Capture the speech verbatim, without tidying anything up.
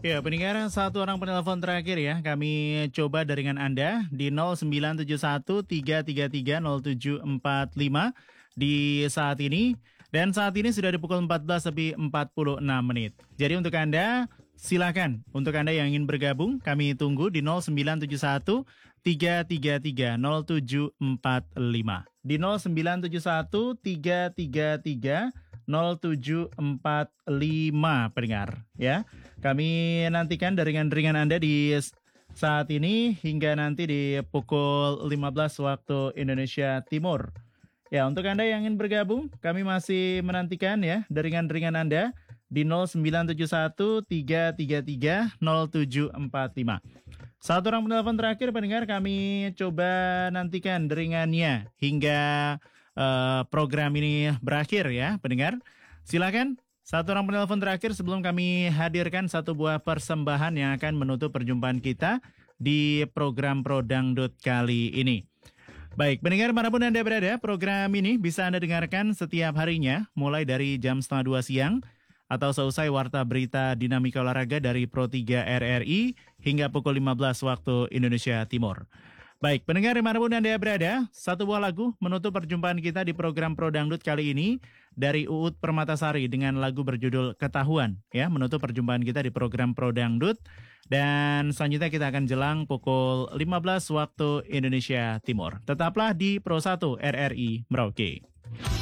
Ya, pendengar, satu orang penelpon terakhir ya. Kami coba dengan Anda di nol sembilan tujuh satu tiga tiga tiga nol tujuh empat lima di saat ini. Dan saat ini sudah di pukul empat belas lebih empat puluh enam menit. Jadi untuk Anda, silakan. Untuk Anda yang ingin bergabung, kami tunggu di nol sembilan tujuh satu tiga tiga tiga nol tujuh empat lima. Di nol sembilan tujuh satu tiga tiga tiga nol tujuh empat lima pendengar ya. Kami nantikan deringan-deringan Anda di saat ini hingga nanti di pukul lima belas waktu Indonesia Timur. Ya, untuk Anda yang ingin bergabung, kami masih menantikan ya deringan-deringan Anda di nol sembilan tujuh satu tiga tiga tiga nol tujuh empat lima. Satu orang penelpon terakhir pendengar, kami coba nantikan deringannya hingga uh, program ini berakhir ya pendengar. Silakan satu orang penelpon terakhir sebelum kami hadirkan satu buah persembahan yang akan menutup perjumpaan kita di program Pro Dangdut kali ini. Baik, pendengar manapun Anda berada, program ini bisa Anda dengarkan setiap harinya mulai dari jam setengah dua siang atau seusai warta berita dinamika olahraga dari Pro tiga R R I hingga pukul lima belas waktu Indonesia Timur. Baik, pendengar dimanapun Anda berada, satu buah lagu menutup perjumpaan kita di program Pro Dangdut kali ini dari Uut Permatasari dengan lagu berjudul Ketahuan, ya, menutup perjumpaan kita di program Pro Dangdut. Dan selanjutnya kita akan jelang pukul lima belas waktu Indonesia Timur. Tetaplah di Pro satu R R I Merauke.